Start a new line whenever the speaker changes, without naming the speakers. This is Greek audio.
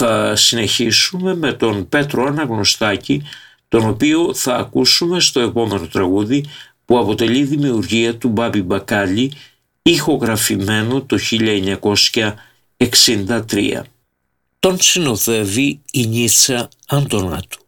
Θα συνεχίσουμε με τον Πέτρο Αναγνωστάκη, τον οποίο θα ακούσουμε στο επόμενο τραγούδι, που αποτελεί δημιουργία του Μπάμπη Μπακάλι, ηχογραφημένο το 1963. Τον συνοδεύει η Νίτσα Αντωνάτου.